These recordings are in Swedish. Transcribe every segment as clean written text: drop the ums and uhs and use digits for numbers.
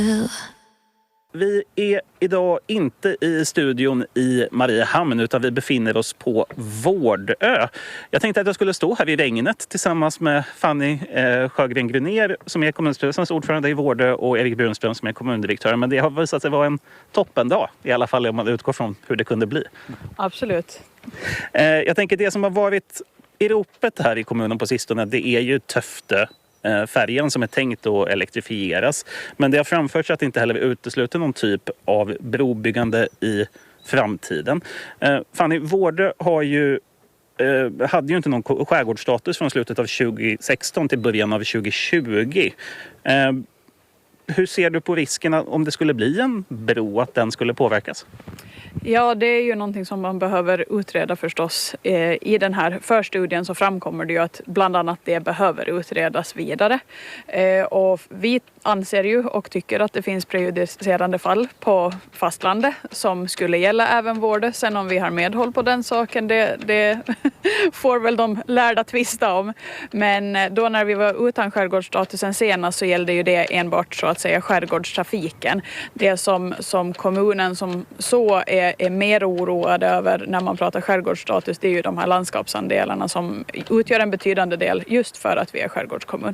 Vi är idag inte i studion i Mariehamn utan vi befinner oss på Vårdö. Jag tänkte att jag skulle stå här i regnet tillsammans med Fanny Sjögren-Grunér som är kommunstyrelsens ordförande i Vårdö och Erik Brunström som är kommundirektör. Men det har visat sig vara en toppendag i alla fall om man utgår från hur det kunde bli. Absolut. Jag tänker det som har varit i ropet här i kommunen på sistone det är ju Töftö. Färgen som är tänkt att elektrifieras. Men det har framförts att det inte heller utesluter någon typ av brobyggande i framtiden. Fanny, Vårdö hade ju inte någon skärgårdsstatus från slutet av 2016 till början av 2020. Hur ser du på risken om det skulle bli en bro att den skulle påverkas? Ja, det är ju någonting som man behöver utreda förstås. I den här förstudien så framkommer det ju att bland annat det behöver utredas vidare. Och vi anser ju och tycker att det finns prejudicerande fall på fastlandet som skulle gälla även Vårdö. Sen om vi har medhåll på den saken, det får väl de lärda tvista om. Men då när vi var utan skärgårdsstatusen senast så gällde ju det enbart så att säga skärgårdstrafiken. Det som kommunen som så är mer oroade över när man pratar skärgårdsstatus, det är ju de här landskapsandelarna som utgör en betydande del just för att vi är skärgårdskommun.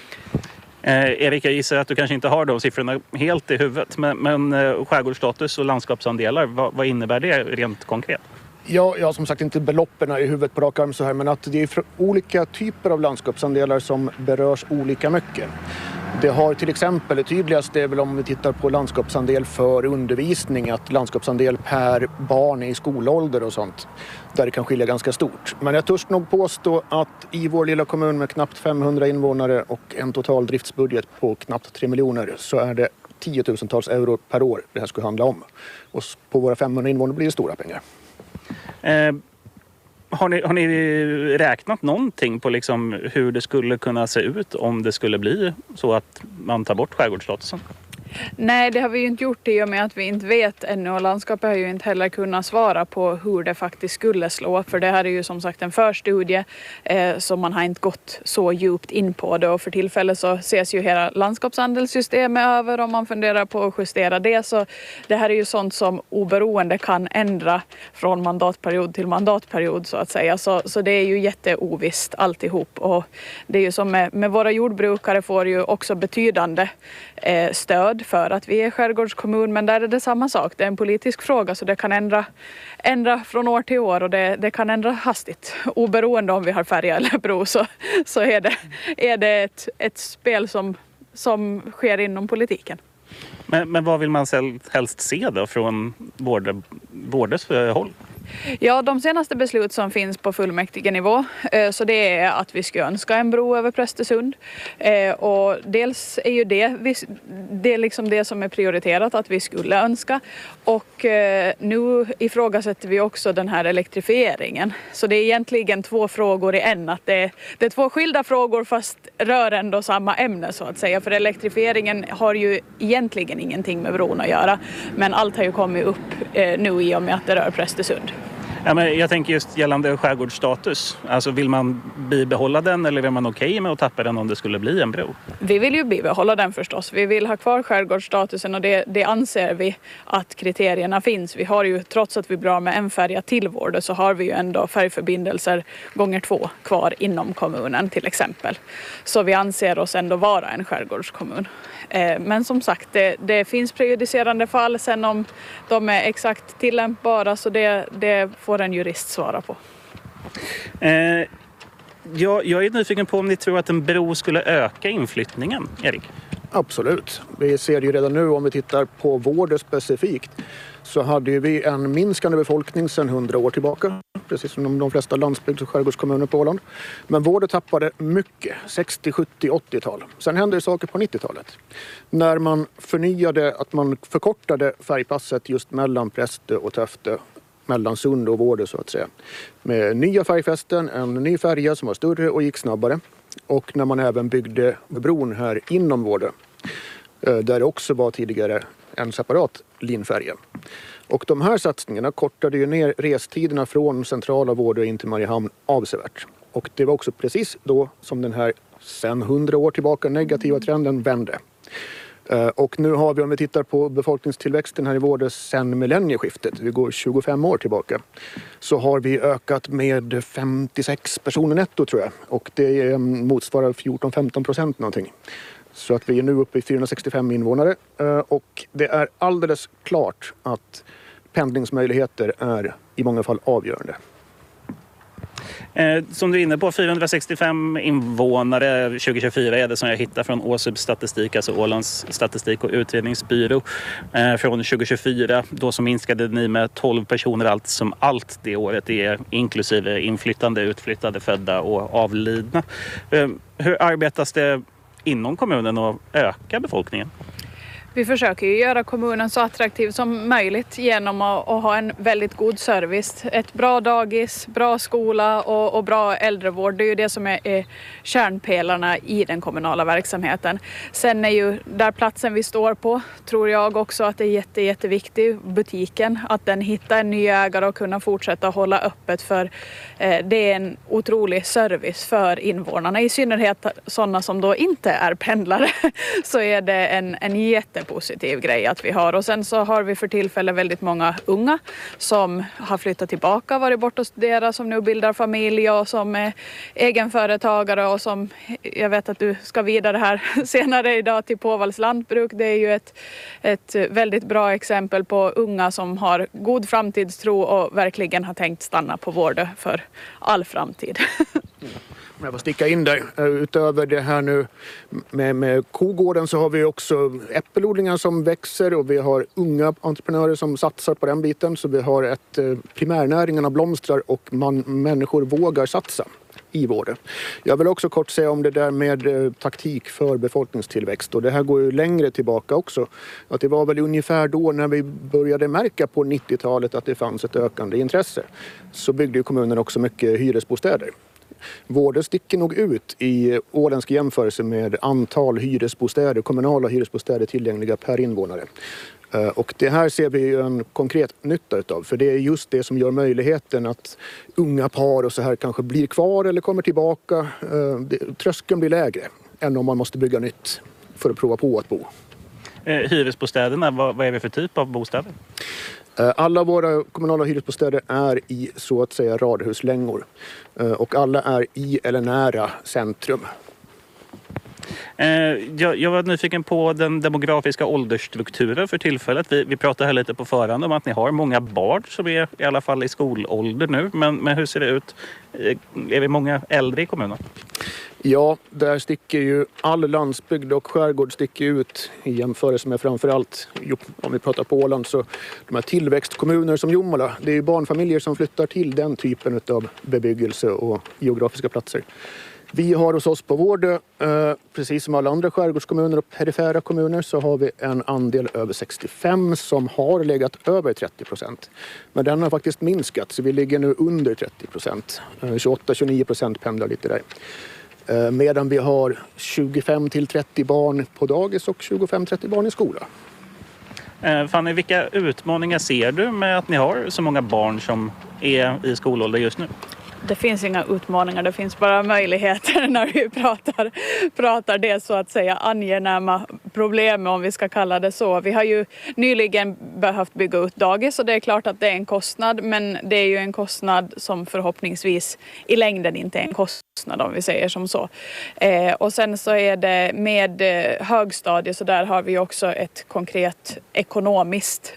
Erik, jag gissar att du kanske inte har de siffrorna helt i huvudet, men skärgårdsstatus och landskapsandelar, vad innebär det rent konkret? Ja, jag har som sagt inte beloppen i huvudet på rak arm så här, men att det är olika typer av landskapsandelar som berörs olika mycket. Det har till exempel, det tydligaste är väl om vi tittar på landskapsandel för undervisning, att landskapsandel per barn i skolålder och sånt, där det kan skilja ganska stort. Men jag törs nog påstå att i vår lilla kommun med knappt 500 invånare och en total driftsbudget på knappt 3 miljoner så är det 10 000-tals euro per år det här skulle handla om. Och på våra 500 invånare blir det stora pengar. Har ni räknat någonting på liksom hur det skulle kunna se ut om det skulle bli så att man tar bort skärgårdsstatusen? Nej, det har vi ju inte gjort i och med att vi inte vet ännu och landskapet har ju inte heller kunnat svara på hur det faktiskt skulle slå. För det här är ju som sagt en förstudie så man har inte gått så djupt in på det och för tillfället så ses ju hela landskapsandelssystemet över om man funderar på att justera det. Så det här är ju sånt som oberoende kan ändra från mandatperiod till mandatperiod så att säga. Så det är ju jätteovisst alltihop och det är ju som med våra jordbrukare får ju också betydande stöd för att vi är skärgårdskommun, men där är det samma sak. Det är en politisk fråga så det kan ändra från år till år och det kan ändra hastigt. Oberoende om vi har färja eller bro så är det ett spel som sker inom politiken. Men vad vill man helst se då från Vårdös håll? Ja, de senaste beslut som finns på fullmäktigenivå så det är att vi ska önska en bro över Prästesund och dels är ju det är liksom det som är prioriterat att vi skulle önska och nu ifrågasätter vi också den här elektrifieringen så det är egentligen två frågor i en att det är två skilda frågor fast rör ändå samma ämne så att säga för elektrifieringen har ju egentligen ingenting med bron att göra men allt har ju kommit upp nu i och med att det rör Prästesund. Ja, men jag tänker just gällande skärgårdsstatus. Alltså vill man bibehålla den eller är man okej med att tappa den om det skulle bli en bro? Vi vill ju bibehålla den förstås. Vi vill ha kvar skärgårdsstatusen och det anser vi att kriterierna finns. Vi har ju, trots att vi blir med en färja till Vårdö så har vi ju ändå färgförbindelser gånger 2 kvar inom kommunen till exempel. Så vi anser oss ändå vara en skärgårdskommun. Men som sagt, det finns prejudicerande fall sen om de är exakt tillämpbara så det får en jurist svara på. Jag är nyfiken på om ni tror att en bro skulle öka inflyttningen, Erik? Absolut. Vi ser ju redan nu om vi tittar på Vårdö specifikt så hade vi en minskande befolkning sedan 100 år tillbaka. Precis som de flesta landsbygds- och skärgårdskommuner på Åland. Men Vårdö tappade mycket, 60, 70, 80-tal. Sen hände det saker på 90-talet. När man att man förkortade färgpasset just mellan Prästö och Töftö. Mellan Sund och Vårdö så att säga. Med nya färgfästen, en ny färja som var större och gick snabbare. Och när man även byggde bron här inom Vårdö. Där det också var tidigare en separat linfärja. Och de här satsningarna kortade ju ner restiderna från centrala Vårdö in till Mariehamn avsevärt. Och det var också precis då som den här sedan 100 år tillbaka negativa trenden vände. Och nu har vi, om vi tittar på befolkningstillväxten här i Vårdö sedan millennieskiftet, vi går 25 år tillbaka, så har vi ökat med 56 personer netto tror jag. Och det motsvarar 14-15% någonting. Så att vi är nu uppe i 465 invånare. Och det är alldeles klart att pendlingsmöjligheter är i många fall avgörande. Som du är inne på, 465 invånare 2024 är det som jag hittar från Åsubs statistik, alltså Ålands statistik- och utredningsbyrå. Från 2024, då så minskade ni med 12 personer allt det året. Det är inklusive inflyttande, utflyttade, födda och avlidna. Hur arbetas det inom kommunen att öka befolkningen? Vi försöker ju göra kommunen så attraktiv som möjligt genom att ha en väldigt god service. Ett bra dagis, bra skola och bra äldrevård. Det är ju det som är kärnpelarna i den kommunala verksamheten. Sen är ju där platsen vi står på, tror jag också att det är jätteviktigt, butiken. Att den hittar en ny ägare och kunna fortsätta hålla öppet, för det är en otrolig service för invånarna. I synnerhet sådana som då inte är pendlare så är det en jättepositiv grej att vi har. Och sen så har vi för tillfället väldigt många unga som har flyttat tillbaka, varit borta och studerat, som nu bildar familj och som är egenföretagare, och som jag vet att du ska vidare här senare idag till Påvalls lantbruk. Det är ju ett väldigt bra exempel på unga som har god framtidstro och verkligen har tänkt stanna på Vårdö för all framtid. Om jag får sticka in där, utöver det här nu med kogården så har vi också äppelodlingar som växer och vi har unga entreprenörer som satsar på den biten. Så vi har primärnäringarna blomstrar och människor vågar satsa i Vårdö. Jag vill också kort säga om det där med taktik för befolkningstillväxt, och det här går ju längre tillbaka också. Att det var väl ungefär då när vi började märka på 90-talet att det fanns ett ökande intresse, så byggde ju kommunen också mycket hyresbostäder. Vårdö sticker nog ut i åländsk jämförelse med antal hyresbostäder, kommunala hyresbostäder tillgängliga per invånare. Och det här ser vi ju en konkret nytta utav, för det är just det som gör möjligheten att unga par och så här kanske blir kvar eller kommer tillbaka. Tröskeln blir lägre än om man måste bygga nytt för att prova på att bo. Hyresbostäderna, vad är det för typ av bostäder? Alla våra kommunala hyresbostäder är i så att säga radhuslängor, och alla är i eller nära centrum. Jag var nyfiken på den demografiska åldersstrukturen för tillfället. Vi pratade här lite på förhand om att ni har många barn som är i alla fall i skolålder nu. Men hur ser det ut? Är vi många äldre i kommunen? Ja, där sticker ju all landsbygd och skärgård sticker ut i jämförelse med framförallt, om vi pratar på Åland, så de här tillväxtkommuner som Jomala. Det är ju barnfamiljer som flyttar till den typen av bebyggelse och geografiska platser. Vi har hos oss på Vårdö, precis som alla andra skärgårdskommuner och perifera kommuner, så har vi en andel över 65 som har legat över 30%. Men den har faktiskt minskat, så vi ligger nu under 30%. 28-29% pendlar lite där. Medan vi har 25-30 barn på dagis och 25-30 barn i skola. Fanny, vilka utmaningar ser du med att ni har så många barn som är i skolålder just nu? Det finns inga utmaningar, det finns bara möjligheter när vi pratar det så att säga angenäma problem, om vi ska kalla det så. Vi har ju nyligen behövt bygga ut dagis, och det är klart att det är en kostnad, men det är ju en kostnad som förhoppningsvis i längden inte är en kostnad, om vi säger som så. Och sen så är det med högstadie, så där har vi också ett konkret ekonomiskt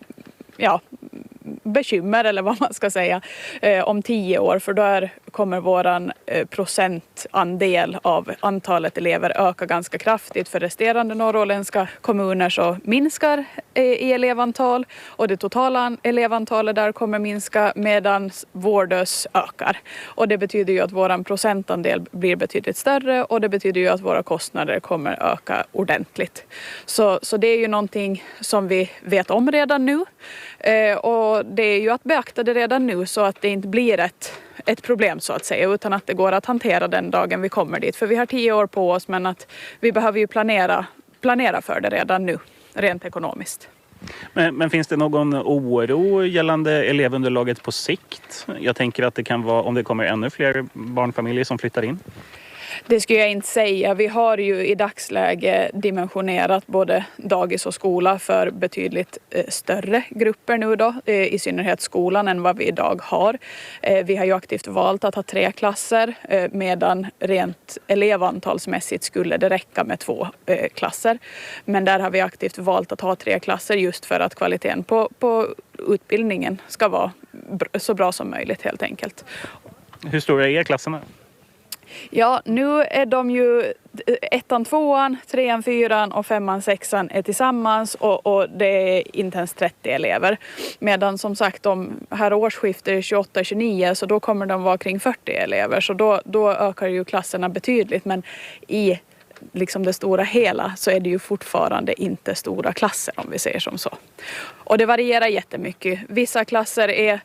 bekymmer, eller vad man ska säga, om 10 år, för då kommer våran procentandel av antalet elever öka ganska kraftigt. För resterande norrländska kommuner så minskar i elevantal, och det totala elevantalet där kommer minska medan Vårdös ökar. Och det betyder ju att våran procentandel blir betydligt större, och det betyder ju att våra kostnader kommer öka ordentligt. Så det är ju någonting som vi vet om redan nu, och det är ju att beakta det redan nu så att det inte blir ett problem så att säga, utan att det går att hantera den dagen vi kommer dit. För vi har 10 år på oss, men att vi behöver ju planera för det redan nu, rent ekonomiskt. Men finns det någon oro gällande elevunderlaget på sikt? Jag tänker att det kan vara om det kommer ännu fler barnfamiljer som flyttar in. Det skulle jag inte säga. Vi har ju i dagsläge dimensionerat både dagis och skola för betydligt större grupper nu då, i synnerhet skolan än vad vi idag har. Vi har ju aktivt valt att ha 3 klasser medan rent elevantalsmässigt skulle det räcka med 2 klasser. Men där har vi aktivt valt att ha 3 klasser just för att kvaliteten på utbildningen ska vara så bra som möjligt helt enkelt. Hur stora är klasserna? Ja, nu är de ju 1:an, 2:an, 3:an, 4:an och 5:an, 6:an är tillsammans och det är inte ens 30 elever. Medan som sagt de här årsskiftet är 28-29 så då kommer de vara kring 40 elever så då ökar ju klasserna betydligt men i liksom det stora hela så är det ju fortfarande inte stora klasser om vi säger som så. Och det varierar jättemycket. Vissa klasser är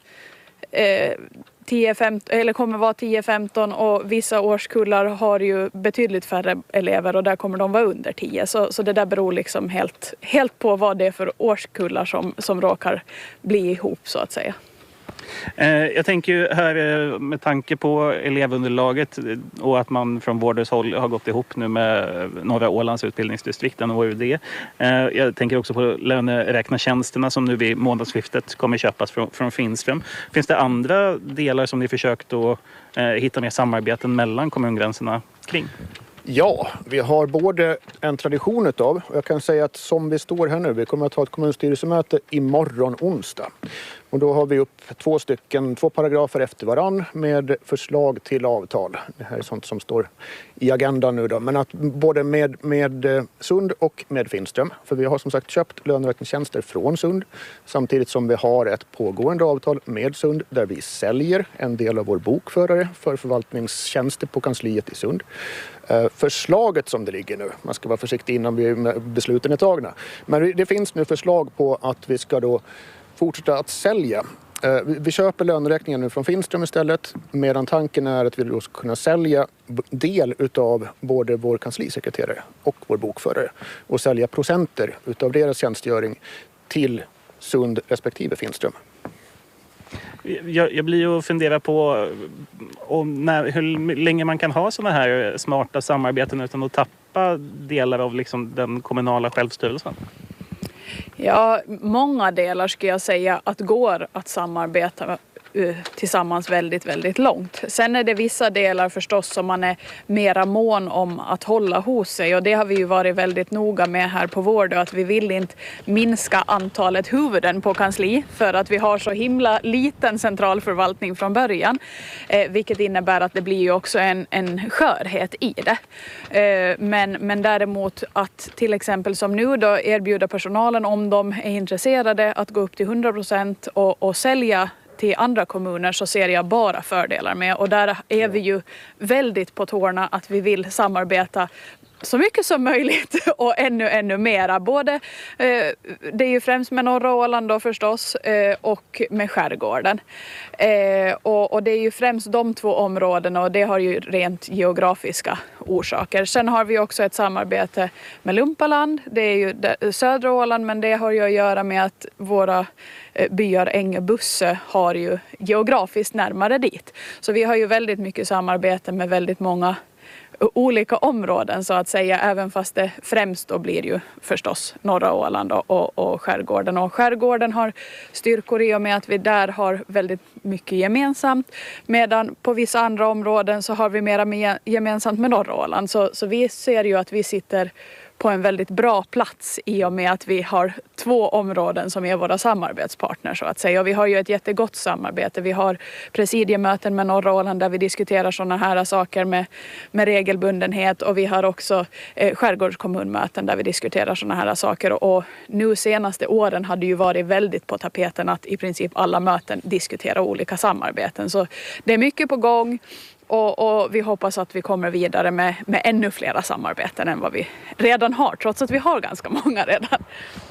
10-15 eller kommer vara 10-15 och vissa årskullar har ju betydligt färre elever och där kommer de vara under 10. Så det där beror liksom helt på vad det är för årskullar som råkar bli ihop så att säga. Jag tänker ju här med tanke på elevunderlaget och att man från Vårders håll har gått ihop nu med Norra Ålands utbildningsdistrikt, NOUD. Jag tänker också på löneräknartjänsterna som nu vid månadsskiftet kommer köpas från Finström. Finns det andra delar som ni försökt att hitta mer samarbeten mellan kommungränserna kring? Ja, vi har både en tradition utav, och jag kan säga att som vi står här nu, vi kommer att ha ett kommunstyrelsemöte imorgon onsdag. Och då har vi upp 2 paragrafer efter varann med förslag till avtal. Det här är sånt som står i agendan nu då. Men att både med Sund och med Finström. För vi har som sagt köpt löneräkningstjänster från Sund. Samtidigt som vi har ett pågående avtal med Sund där vi säljer en del av vår bokförare för förvaltningstjänster på kansliet i Sund. Förslaget som det ligger nu, man ska vara försiktig innan besluten är tagna. Men det finns nu förslag på att vi ska då fortsätta att sälja. Vi köper löneräkningen nu från Finström istället medan tanken är att vi då ska kunna sälja del utav både vår kanslisekreterare och vår bokförare och sälja procenter utav deras tjänstgöring till Sund respektive Finström. Jag blir ju och funderar på hur länge man kan ha sådana här smarta samarbeten utan att tappa delar av liksom den kommunala självstyrelsen. Ja, många delar skulle jag säga att går att samarbeta tillsammans väldigt, väldigt långt. Sen är det vissa delar förstås som man är mera mån om att hålla hos sig och det har vi ju varit väldigt noga med här på Vård att vi vill inte minska antalet huvuden på kansli för att vi har så himla liten centralförvaltning från början. Vilket innebär att det blir ju också en skörhet i det. Men däremot att till exempel som nu då erbjuda personalen om de är intresserade att gå upp till 100% och sälja till andra kommuner så ser jag bara fördelar med och där är vi ju väldigt på tårna att vi vill samarbeta så mycket som möjligt och ännu mera. Både det är ju främst med Norra Åland då förstås och med skärgården. Och det är ju främst de 2 områdena och det har ju rent geografiska orsaker. Sen har vi också ett samarbete med Lumpaland. Det är ju södra Åland men det har ju att göra med att våra byar Äng och Busse har ju geografiskt närmare dit. Så vi har ju väldigt mycket samarbete med väldigt många olika områden så att säga, även fast det främst då blir ju förstås Norra Åland och skärgården. Och skärgården har styrkor i och med att vi där har väldigt mycket gemensamt. Medan på vissa andra områden så har vi mera gemensamt med Norra Åland. Så vi ser ju att vi sitter på en väldigt bra plats i och med att vi har 2 områden som är våra samarbetspartners så att säga. Och vi har ju ett jättegott samarbete. Vi har presidiemöten med Norra Åland där vi diskuterar sådana här saker med regelbundenhet och vi har också skärgårdskommunmöten där vi diskuterar sådana här saker. Och nu senaste åren hade ju varit väldigt på tapeten att i princip alla möten diskutera olika samarbeten. Så det är mycket på gång. Och vi hoppas att vi kommer vidare med ännu flera samarbeten än vad vi redan har, trots att vi har ganska många redan.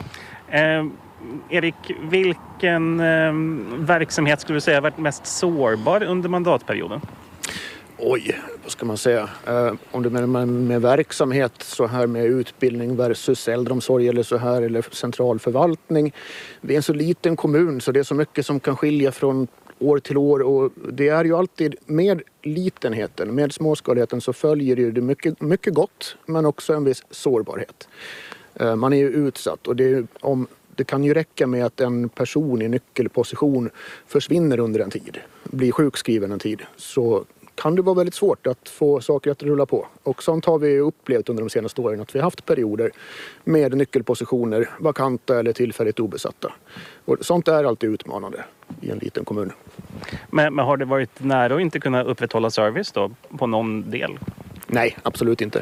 Erik, vilken verksamhet skulle du säga har varit mest sårbar under mandatperioden? Oj, vad ska man säga? Om du menar med verksamhet så här med utbildning versus äldreomsorg eller så här eller centralförvaltning. Vi är en så liten kommun så det är så mycket som kan skilja från år till år, och det är ju alltid med litenheten, med småskaligheten så följer ju det mycket gott men också en viss sårbarhet. Man är ju utsatt, och det kan ju räcka med att en person i nyckelposition försvinner under en tid, blir sjukskriven en tid, så kan det vara väldigt svårt att få saker att rulla på. Och sånt har vi upplevt under de senaste åren, att vi har haft perioder med nyckelpositioner vakanta eller tillfälligt obesatta. Och sånt är alltid utmanande i en liten kommun. Men har det varit nära att inte kunna upprätthålla service då på någon del? Nej, absolut inte.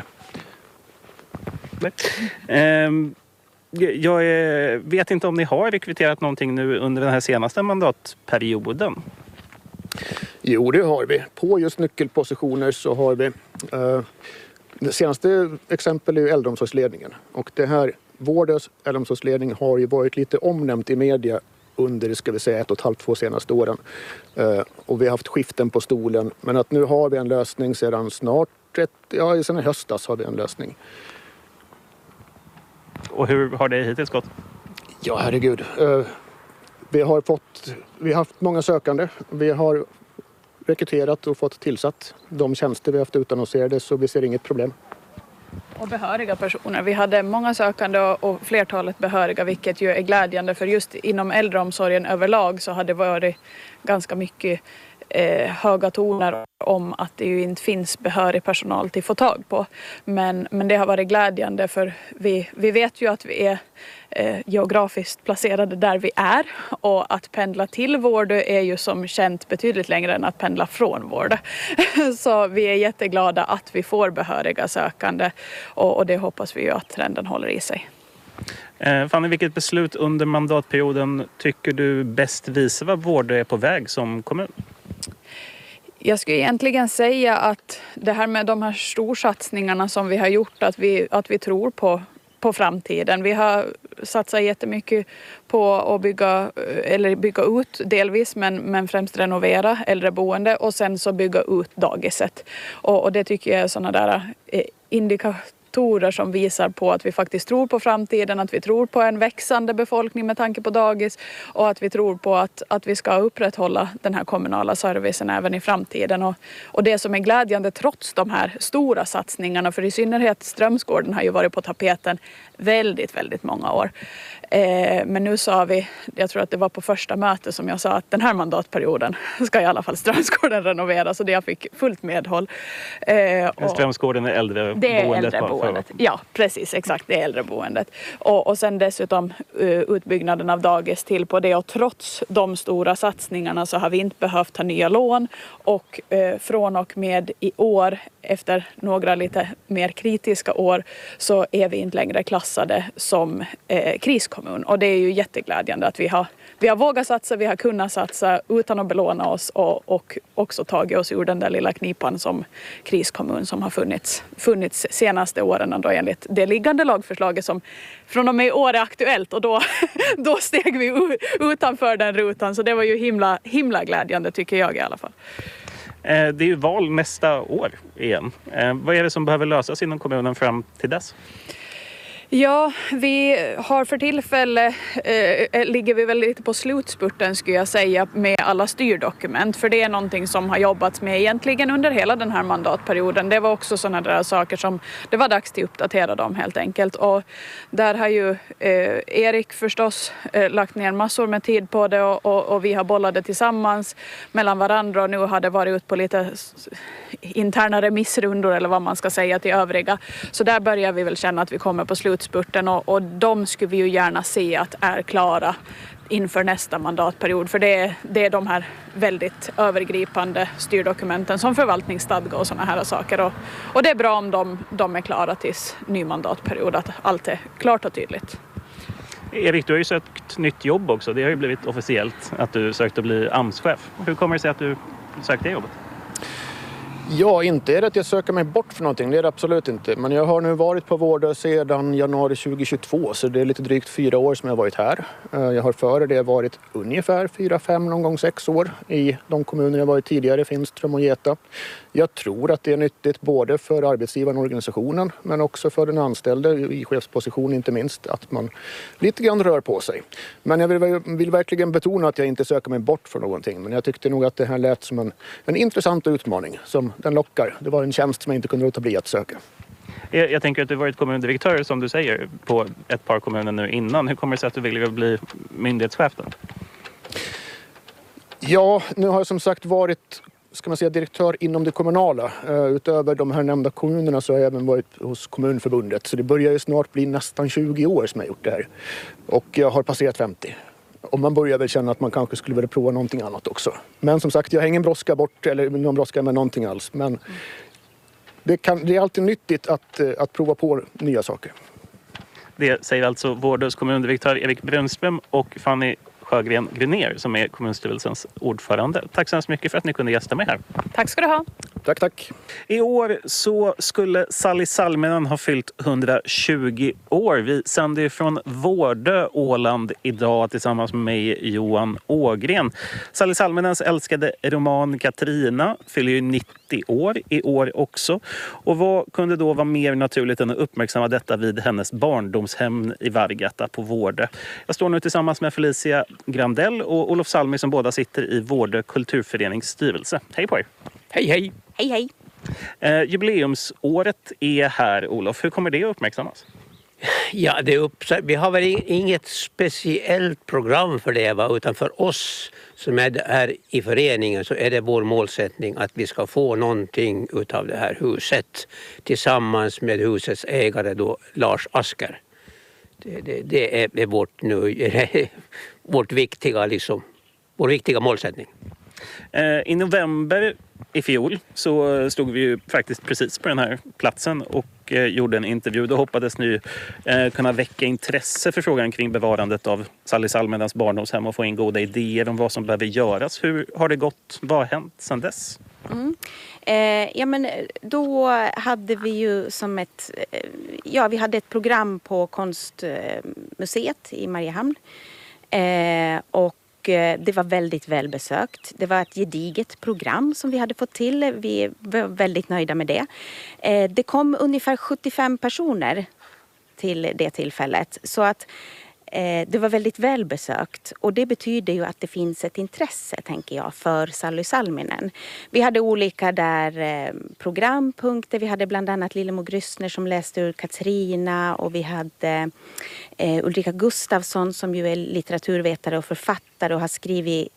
Jag vet inte om ni har rekryterat någonting nu under den här senaste mandatperioden. Jo, det har vi. På just nyckelpositioner så har vi det senaste exempel är ju äldreomsorgsledningen. Och det här, vårdens äldreomsorgsledning har ju varit lite omnämnt i media under, ska vi säga, 1,5-2 senaste åren. Och vi har haft skiften på stolen. Men att nu har vi en lösning sedan sedan i höstas har vi en lösning. Och hur har det hittills gått? Ja, herregud. Vi har haft många sökande. Vi har rekryterat och fått tillsatt de tjänster vi haft utannonserade, så vi ser inget problem. Och behöriga personer. Vi hade många sökande och flertalet behöriga, vilket ju är glädjande, för just inom äldreomsorgen överlag så hade det varit ganska mycket höga toner om att det ju inte finns behörig personal till att få tag på. Men det har varit glädjande, för vi vet ju att vi är geografiskt placerade där vi är, och att pendla till vård är ju som känt betydligt längre än att pendla från vård. Så vi är jätteglada att vi får behöriga sökande, och det hoppas vi ju att trenden håller i sig. Fanny, vilket beslut under mandatperioden tycker du bäst visar vad vård är på väg som kommun? Jag skulle egentligen säga att det här med de här storsatsningarna som vi har gjort, att vi tror på framtiden. Vi har satsat jättemycket på att bygga ut delvis, men främst renovera äldreboende och sen så bygga ut dagiset. Och det tycker jag är sådana där indikatorer som visar på att vi faktiskt tror på framtiden, att vi tror på en växande befolkning med tanke på dagis, och att vi tror på att vi ska upprätthålla den här kommunala servicen även i framtiden. Och det som är glädjande trots de här stora satsningarna, för i synnerhet Strömsgården har ju varit på tapeten väldigt, väldigt många år. Men nu sa vi, jag tror att det var på första mötet som jag sa att den här mandatperioden ska i alla fall Strömsgården renoveras, och det jag fick fullt medhåll. Strömsgården är äldreboendet. Det är äldreboendet. Ja, precis, exakt, det är äldreboendet. Och sen dessutom utbyggnaden av dagis till på det, och trots de stora satsningarna så har vi inte behövt ta nya lån, och från och med i år, efter några lite mer kritiska år, så är vi inte längre klassade som kriskommun, och det är ju jätteglädjande att vi har vågat satsa, vi har kunnat satsa utan att belåna oss, och också tagit oss ur den där lilla knipan som kriskommun som har funnits senaste åren då, enligt det liggande lagförslaget som från och med i år är aktuellt, och då steg vi utanför den rutan, så det var ju himla glädjande, tycker jag i alla fall. Det är ju val nästa år igen. Vad är det som behöver lösas inom kommunen fram till dess? Ja, vi har för tillfälle, ligger vi väl lite på slutspurten skulle jag säga, med alla styrdokument. För det är någonting som har jobbats med egentligen under hela den här mandatperioden. Det var också sådana där saker som det var dags till att uppdatera dem helt enkelt. Och där har ju Erik förstås lagt ner massor med tid på det, och vi har bollat det tillsammans mellan varandra, och nu har det varit ut på lite interna remissrundor eller vad man ska säga till övriga. Så där börjar vi väl känna att vi kommer på slutspurten, och de skulle vi ju gärna se att är klara inför nästa mandatperiod, för det är de här väldigt övergripande styrdokumenten som förvaltningsstadga och sådana här saker, och det är bra om de är klara tills ny mandatperiod, att allt är klart och tydligt. Erik, du har ju sökt nytt jobb också. Det har ju blivit officiellt att du sökt att bli AMS-chef. Hur kommer det sig att du sökte det jobbet? Ja, inte är det att jag söker mig bort för någonting, det är det absolut inte. Men jag har nu varit på Vårdö sedan januari 2022, så det är lite drygt 4 år som jag har varit här. Jag har före det varit ungefär 4-5, någon gång 6 år i de kommuner jag varit tidigare, Finström och Geta. Jag tror att det är nyttigt både för arbetsgivaren och organisationen, men också för den anställde i chefsposition inte minst, att man lite grann rör på sig. Men jag vill verkligen betona att jag inte söker mig bort från någonting. Men jag tyckte nog att det här lät som en intressant utmaning som den lockar. Det var en tjänst som jag inte kunde låta bli att söka. Jag tänker att du varit kommundirektör, som du säger, på ett par kommuner nu innan. Hur kommer det sig att du vill bli myndighetschef då? Ja, nu har jag som sagt varit direktör inom det kommunala. Utöver de här nämnda kommunerna så har jag även varit hos Kommunförbundet. Så det börjar ju snart bli nästan 20 år som jag gjort det här. Och jag har passerat 50. Och man börjar väl känna att man kanske skulle vilja prova någonting annat också. Men som sagt, jag har ingen brådska någon brådska med någonting alls. Men det är alltid nyttigt att prova på nya saker. Det säger alltså Vårdös kommundirektör Erik Brunström och Fanny Sjögren Grunér som är kommunstyrelsens ordförande. Tack så hemskt mycket för att ni kunde gästa mig här. Tack ska du ha. Tack. I år så skulle Sally Salminen ha fyllt 120 år. Vi sänder ju från Vårdö, Åland idag tillsammans med mig, Johan Ågren. Sally Salminens älskade roman Katarina fyller ju 90 år i år också. Och vad kunde då vara mer naturligt än att uppmärksamma detta vid hennes barndomshem i Vargata på Vårdö? Jag står nu tillsammans med Felicia Grandell och Olof Salmi som båda sitter i Vårdö kulturförenings styrelse. Hej på er! Hej, hej! Hej, hej. Jubileumsåret är här, Olof. Hur kommer det att uppmärksammas? Ja, vi har väl inget speciellt program för det, utan för oss som är här i föreningen så är det vår målsättning att vi ska få någonting utav det här huset tillsammans med husets ägare då, Lars Asker. Det är vår viktiga målsättning. I november i fjol så stod vi ju faktiskt precis på den här platsen och gjorde en intervju. Då hoppades ni kunna väcka intresse för frågan kring bevarandet av Sally Salminens barndomshem och få in goda idéer om vad som behöver göras. Hur har det gått? Vad har hänt sedan dess? Men då hade vi ju vi hade ett program på konstmuseet i Mariehamn och det var väldigt välbesökt. Det var ett gediget program som vi hade fått till. Vi var väldigt nöjda med det. Det kom ungefär 75 personer till det tillfället. Så att det var väldigt välbesökt. Och det betyder ju att det finns ett intresse, tänker jag, för Sally Salminen. Vi hade olika programpunkter. Vi hade bland annat Lillemor Grüssner som läste ur Katarina. Och vi hade Ulrika Gustafsson som ju är litteraturvetare och författare och har skrivit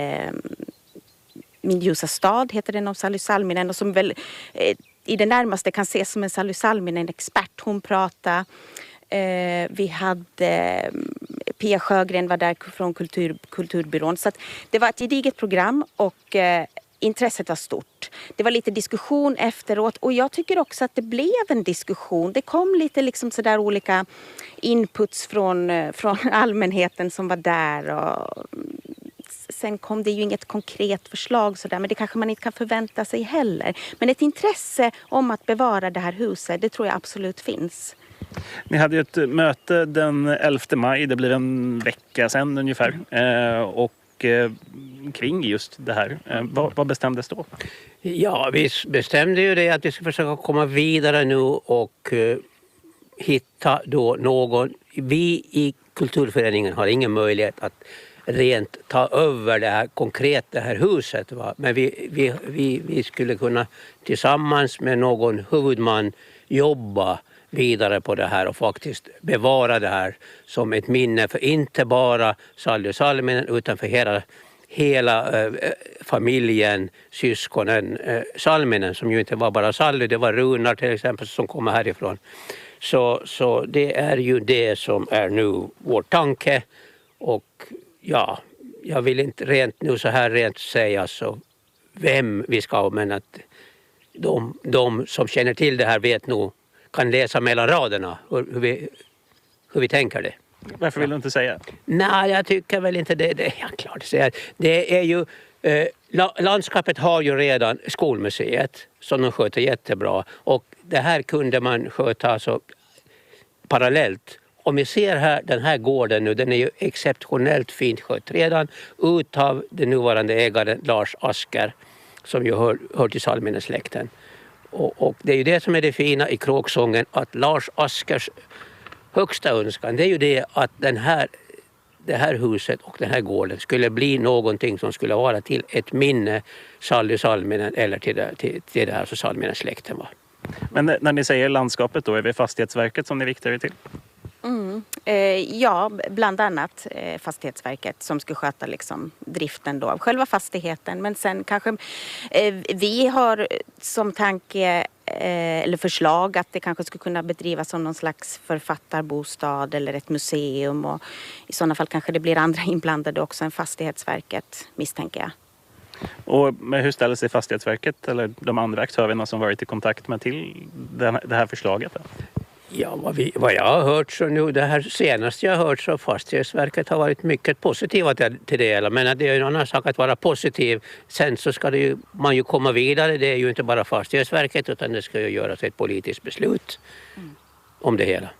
Min ljusa stad heter den om Sally Salminen. Och som väl i det närmaste kan ses som en Sally Salminen-expert. Hon pratade. Vi hade Pia Sjögren var där från Kulturbyrån. Så att det var ett gediget program och intresset var stort. Det var lite diskussion efteråt och jag tycker också att det blev en diskussion. Det kom lite liksom sådär olika inputs från allmänheten som var där och sen kom det ju inget konkret förslag sådär, men det kanske man inte kan förvänta sig heller. Men ett intresse om att bevara det här huset, det tror jag absolut finns. Ni hade ju ett möte den 11 maj, det blir en vecka sedan ungefär, och kring just det här. Vad bestämdes då? Ja, vi bestämde ju det att vi ska försöka komma vidare nu och hitta då någon. Vi i kulturföreningen har ingen möjlighet att rent ta över det här konkret det här huset. Va? Men vi skulle kunna tillsammans med någon huvudman jobba vidare på det här och faktiskt bevara det här som ett minne för inte bara Sally Salminen utan för hela familjen, syskonen Salminen som ju inte var bara Sally, det var Runar till exempel som kommer härifrån. Så det är ju det som är nu vår tanke och ja, jag vill inte rent säga så vem vi ska, men att de som känner till det här vet nog, kan läsa mellan raderna hur vi tänker det. Varför vill du inte säga? Nej, jag tycker väl inte det. Det är klart att säga. Det är ju landskapet har ju redan skolmuseet som de sköter jättebra. Och det här kunde man sköta alltså parallellt. Om vi ser här, den här gården nu, den är ju exceptionellt fint skött redan utav den nuvarande ägaren Lars Asker som ju hör till Salminen-släkten. Och det är ju det som är det fina i kråksången, att Lars Askers högsta önskan, det är ju det att det här huset och den här gården skulle bli någonting som skulle vara till ett minne Sally Salminen eller till det här så Salminen-släkten var. Men när ni säger landskapet då, är det Fastighetsverket som ni viktar er till? Ja, bland annat Fastighetsverket som ska sköta liksom driften då av själva fastigheten. Men sen kanske vi har som tanke eller förslag att det kanske skulle kunna bedrivas som någon slags författarbostad eller ett museum. Och i sådana fall kanske det blir andra inblandade också än Fastighetsverket, misstänker jag. Och hur ställer sig Fastighetsverket eller de andra aktörerna som varit i kontakt med till det här förslaget? Ja, vad jag har hört så nu, det här senaste jag har hört så Fastighetsverket har varit mycket positiva till det. Men det är en annan sak att vara positiv. Sen så ska man ju komma vidare. Det är ju inte bara Fastighetsverket utan det ska ju göras ett politiskt beslut om det hela.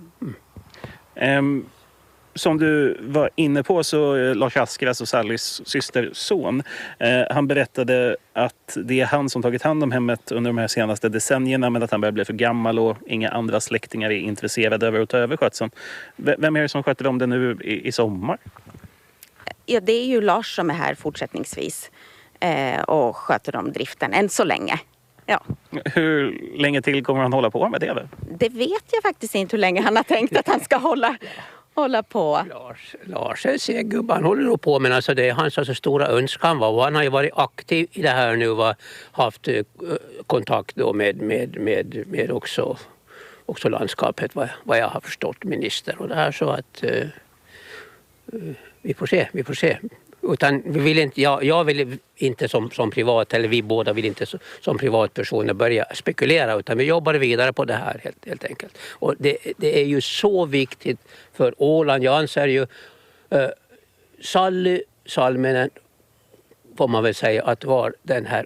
Som du var inne på så Lars Asker, alltså Sallys systerson, han berättade att det är han som tagit hand om hemmet under de här senaste decennierna men att han börjar bli för gammal och inga andra släktingar är intresserade över att ta över skötseln. Vem är det som sköter om det nu i sommar? Ja, det är ju Lars som är här fortsättningsvis och sköter om driften än så länge. Ja. Hur länge till kommer han hålla på med det? Det vet jag faktiskt inte hur länge han har tänkt att han ska hålla på. Lars är segubbe, han håller nog på, men alltså det är hans alltså stora önskan var. Han har ju varit aktiv i det här nu och haft kontakt då med också landskapet, vad jag har förstått, minister och det här, så att vi får se. Utan vi vill inte, jag vill inte som privat, eller vi båda vill inte som privatpersoner börja spekulera, utan vi jobbar vidare på det här helt enkelt. Och det är ju så viktigt för Åland. Jag anser ju Sally Salminen, får man väl säga, att var den här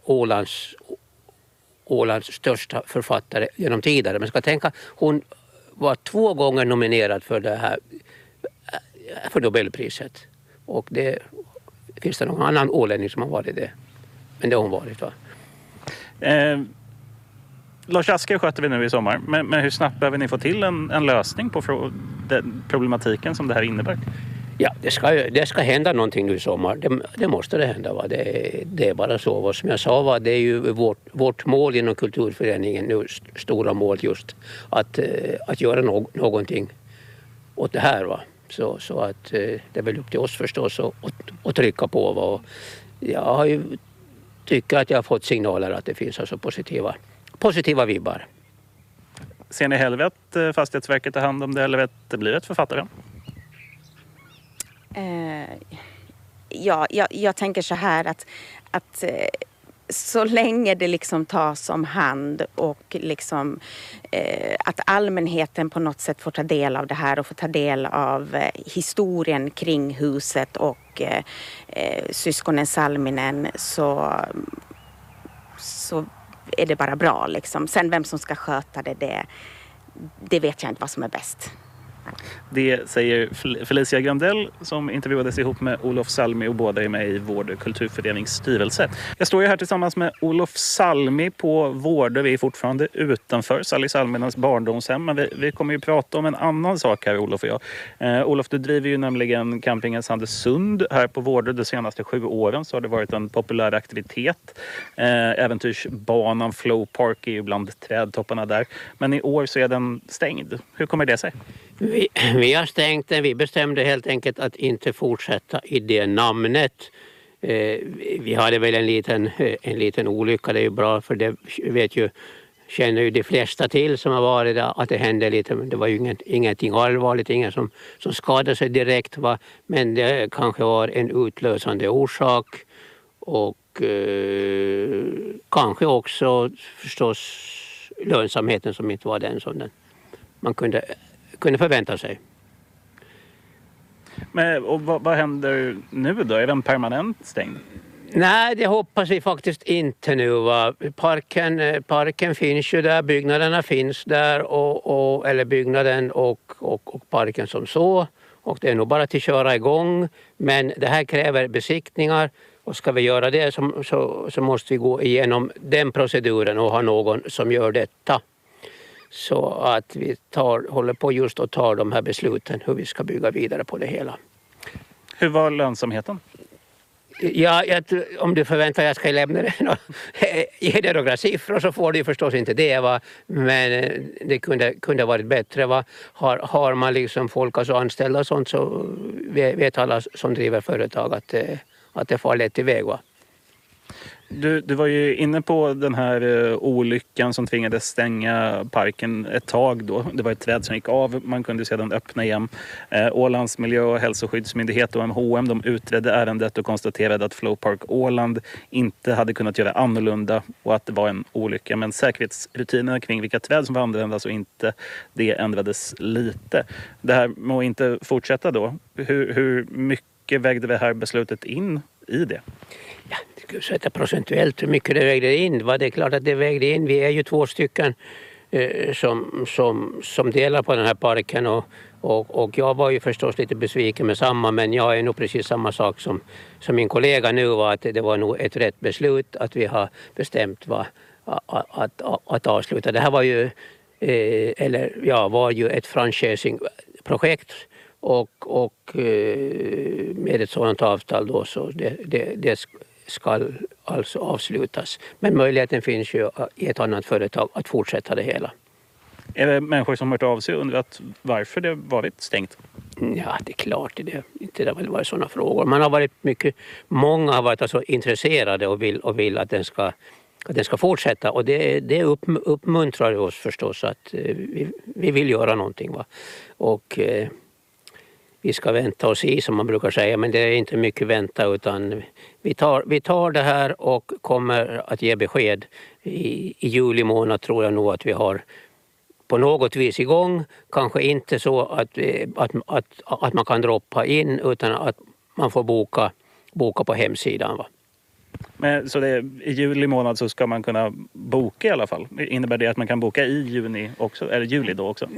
Ålands största författare genom tidigare. Men ska tänka, hon var 2 gånger nominerad för det här för Nobelpriset. Och det finns det någon annan ålänning som har varit det. Men det har hon varit, va? Lars Asker sköter vi nu i sommar. Men hur snabbt behöver ni få till en lösning på den problematiken som det här innebär? Ja, det ska hända någonting nu i sommar. Det måste det hända, va? Det är bara så. Vad som jag sa, va? Det är ju vårt mål inom kulturföreningen nu, stora mål just, att göra någonting åt det här, va? Så att det är väl upp till oss förstås att trycka på. Och jag har ju tycker att jag har fått signaler att det finns alltså positiva vibbar. Ser ni hellre att Fastighetsverket tar hand om det eller att det blir ett författare? Ja, jag tänker så här att så länge det liksom tas om hand och liksom att allmänheten på något sätt får ta del av det här och får ta del av historien kring huset och syskonen Salminen, så är det bara bra liksom. Sen vem som ska sköta det vet jag inte vad som är bäst. Det säger Felicia Grandell som intervjuades ihop med Olof Salmi, och båda är med i Vårdö kulturförenings styrelse. Jag står ju här tillsammans med Olof Salmi på Vårdö. Vi är fortfarande utanför Sally Salminens barndomshem, men vi kommer ju prata om en annan sak här, Olof och jag. Olof, du driver ju nämligen campingen Sandesund här på Vårdö. De senaste 7 åren så har det varit en populär aktivitet. Äventyrsbanan Flow Park är ju bland trädtopparna där. Men i år så är den stängd. Hur kommer det sig? Vi har stängt den. Vi bestämde helt enkelt att inte fortsätta i det namnet. Vi hade väl en liten olycka. Det är ju bra, för det känner ju de flesta till som har varit där, att det hände lite. Men det var ju ingenting allvarligt, ingen som skadade sig direkt. Va? Men det kanske var en utlösande orsak. Och kanske också förstås lönsamheten som inte var den som man kunde förvänta sig. Men, och vad händer nu då? Är den permanent stängd? Nej, det hoppas vi faktiskt inte nu. Va? Parken finns ju där, byggnaderna finns där, eller byggnaden och parken som så. Och det är nog bara till att köra igång. Men det här kräver besiktningar. Och ska vi göra det så måste vi gå igenom den proceduren och ha någon som gör detta. Så att vi håller på just och tar de här besluten hur vi ska bygga vidare på det hela. Hur var lönsamheten? Ja, om du förväntar dig att jag ska lämna det, ge dig några siffror så får du förstås inte det. Va? Men det kunde varit bättre. Va? Har man liksom folk, alltså anställda och sånt, så vet alla som driver företag att det får lätt iväg. Va? Du var ju inne på den här olyckan som tvingades stänga parken ett tag då. Det var ett träd som gick av, man kunde sedan öppna igen. Ålands miljö- och hälsoskyddsmyndighet och MHM, de utredde ärendet och konstaterade att Flowpark Åland inte hade kunnat göra annorlunda och att det var en olycka. Men säkerhetsrutinerna kring vilka träd som var användas och inte, det ändrades lite. Det här må inte fortsätta då. Hur mycket vägde det här beslutet in i det? Ja, det skulle sätta procentuellt hur mycket det vägde in. Det är klart att det vägde in. Vi är ju 2 stycken som delar på den här parken och jag var ju förstås lite besviken med samma, men jag är nog precis samma sak som min kollega nu var, att det var nog ett rätt beslut att vi har bestämt att avsluta. Det här var ju var ju ett franchisingprojekt och med ett sådant avtal då så det ska alltså avslutas. Men möjligheten finns ju i ett annat företag att fortsätta det hela. Är det människor som hört av sig och undrat varför det varit stängt? Ja, det är klart. Det har väl varit sådana frågor. Många har varit alltså intresserade och vill att den ska fortsätta. Och det uppmuntrar oss förstås att vi vill göra någonting. Va? Och vi ska vänta och se som man brukar säga, men det är inte mycket vänta utan vi tar det här och kommer att ge besked i juli månad, tror jag nog att vi har på något vis igång. Kanske inte så att man kan droppa in utan att man får boka på hemsidan. Va? Men, så i juli månad så ska man kunna boka i alla fall? Innebär det att man kan boka i juni också, eller juli då också?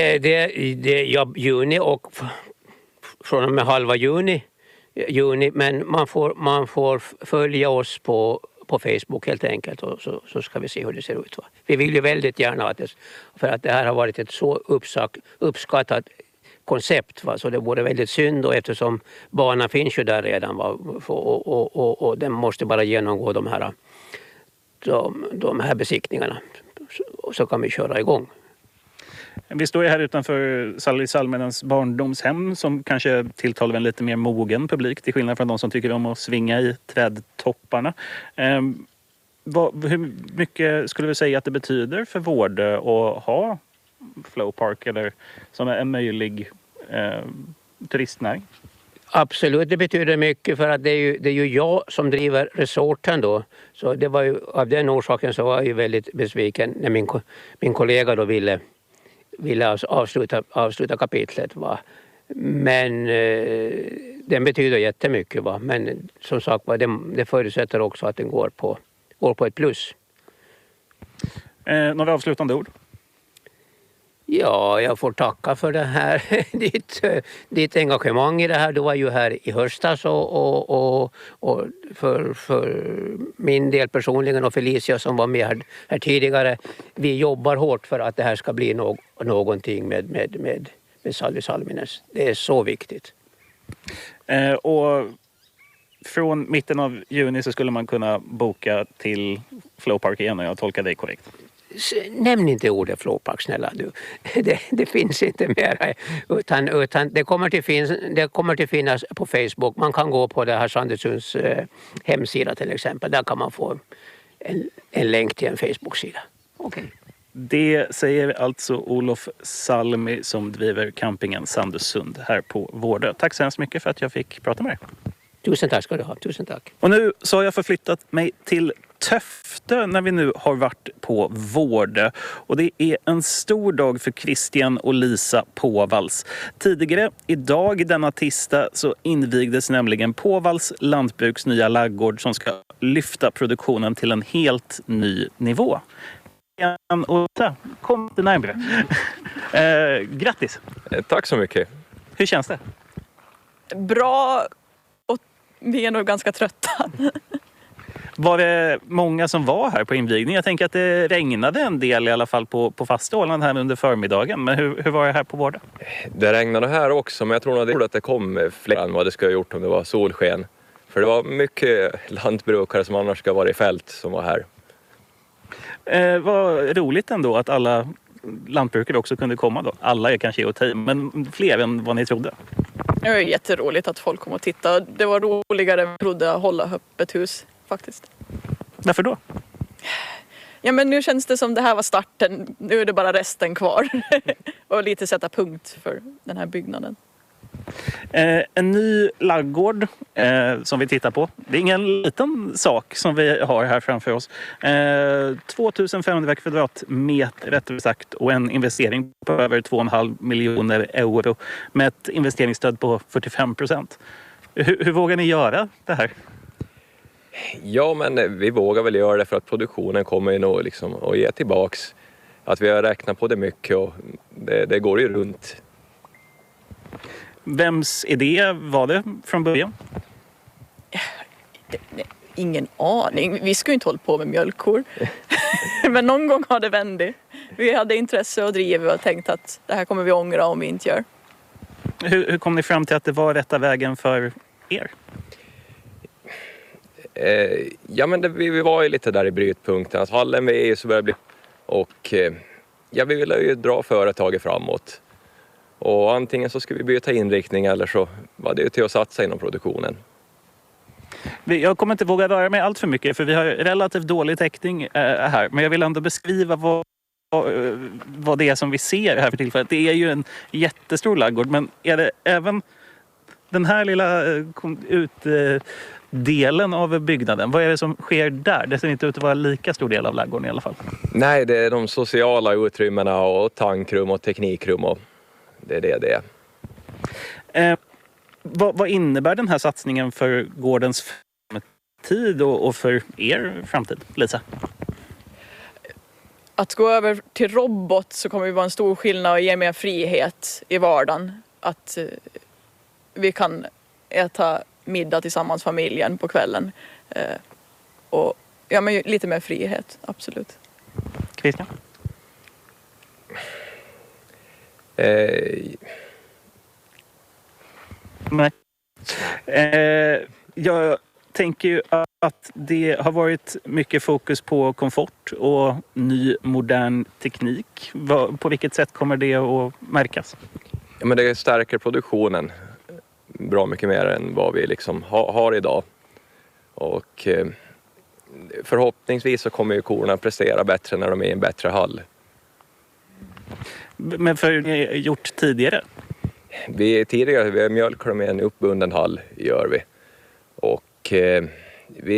Juni och från och med halva juni, men man får följa oss på Facebook helt enkelt och så ska vi se hur det ser ut. Va? Vi vill ju väldigt gärna för att det här har varit ett så uppskattat koncept, va? Så det vore väldigt synd och eftersom banan finns ju där redan, va? Och den måste bara genomgå de här besiktningarna så kan vi köra igång. Vi står ju här utanför Sally Salminens barndomshem som kanske tilltalar en lite mer mogen publik till skillnad från de som tycker om att svinga i trädtopparna. Hur mycket skulle vi säga att det betyder för Vårdö att ha Flowpark eller som en möjlig turistnäring? Absolut, det betyder mycket för att det är ju jag som driver resorten då. Så det var ju, av den orsaken så var jag ju väldigt besviken när min kollega då ville avsluta kapitlet. Va? Men den betyder jättemycket. Va? Men som sagt det förutsätter också att den går på ett plus. Några avslutande ord? Ja, jag får tacka för det här. ditt engagemang i det här. Du var ju här i höstas och för min del personligen och Felicia som var med här tidigare. Vi jobbar hårt för att det här ska bli någonting med Sally Salmines. Det är så viktigt. Och från mitten av juni så skulle man kunna boka till Flowpark igen och jag tolkar dig korrekt. Nämn inte ordet Flowpark, snälla du. Det finns inte mer. Utan det kommer att finnas på Facebook. Man kan gå på det här Sandösunds hemsida till exempel. Där kan man få en länk till en Facebook-sida. Okay. Det säger alltså Olof Salmi som driver campingen Sandösund här på Vårdö. Tack så hemskt mycket för att jag fick prata med er. Tusen tack ska du ha. Tusen tack. Och nu så har jag förflyttat mig till Töftö när vi nu har varit på Vårdö. Och det är en stor dag för Christian och Lisa Påvalls. Tidigare idag, denna tisdag, så invigdes nämligen Påvalls lantbruks nya laggård som ska lyfta produktionen till en helt ny nivå. Och kom lite närmare. Grattis! Tack så mycket. Hur känns det? Bra, och vi är nog ganska trötta. Var det många som var här på invigningen? Jag tänker att det regnade en del i alla fall på fasta Åland här under förmiddagen. Men hur var det här på Vårdö? Det regnade här också, men jag tror nog att det kom fler än vad det skulle ha gjort om det var solsken. För det var mycket lantbrukare som annars ska vara i fält som var här. Vad roligt ändå att alla lantbrukare också kunde komma då. Alla är kanske att ta i, men fler än vad ni trodde. Det var jätteroligt att folk kom och tittade. Det var roligare än jag trodde att hålla öppet hus faktiskt. Varför då? Ja, men nu känns det som det här var starten. Nu är det bara resten kvar. Och lite sätta punkt för den här byggnaden. En ny laggård som vi tittar på. Det är ingen liten sak som vi har här framför oss. 2500 kvadratmeter rättare sagt och en investering på över 2,5 miljoner euro med ett investeringsstöd på 45%. Hur vågar ni göra det här? Ja, men vi vågar väl göra det för att produktionen kommer ju nog liksom att ge tillbaks. Att vi har räknat på det mycket och det går ju runt. Vems idé var det från början? Ingen aning. Vi skulle inte hålla på med mjölkkor. Men någon gång har det vänt. Vi hade intresse och driv och tänkt att det här kommer vi ångra om vi inte gör. Hur kom ni fram till att det var rätta vägen för er? Ja, men vi var ju lite där i brytpunkten. Att hallen vi är så börjar bli... Och ja, vi ville ju dra företaget framåt. Och antingen så ska vi byta inriktning eller så var det till att satsa inom produktionen. Jag kommer inte våga röra mig allt för mycket för vi har relativt dålig täckning här. Men jag vill ändå beskriva vad det är som vi ser här för tillfället. Det är ju en jättestor laggård, men är det även den här lilla utdelen av byggnaden? Vad är det som sker där? Det ser inte ut att vara lika stor del av laggården i alla fall. Nej, det är de sociala utrymmena och tankrum och teknikrum och det är det. Vad innebär den här satsningen för gårdens framtid och för er framtid, Lisa? Att gå över till robot så kommer det vara en stor skillnad och ge mer frihet i vardagen. Att vi kan äta middag tillsammans familjen på kvällen. Och ja, men lite mer frihet, absolut. Christian? Nej. Jag tänker ju att det har varit mycket fokus på komfort och ny modern teknik. På vilket sätt kommer det att märkas? Ja, men det stärker produktionen bra mycket mer än vad vi liksom har idag. Och förhoppningsvis så kommer ju korna prestera bättre när de är i en bättre hall. Men för ni gjort tidigare? Vi mjölkar dem i en uppbunden hall, gör vi. Och vi